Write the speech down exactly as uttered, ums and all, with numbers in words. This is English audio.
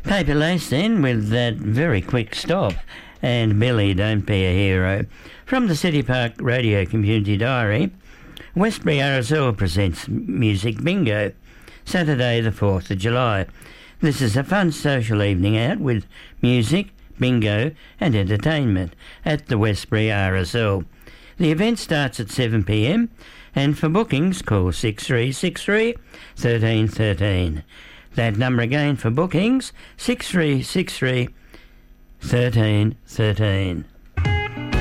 Paper Lace then with that very quick stop. And Billy, Don't Be a Hero. From the City Park Radio Community Diary, Westbury R S L presents Music Bingo, Saturday the fourth of July. This is a fun social evening out with music, bingo and entertainment at the Westbury R S L. The event starts at seven p m and for bookings call six three six three, one three one three. That number again for bookings, six three six three, one three one three.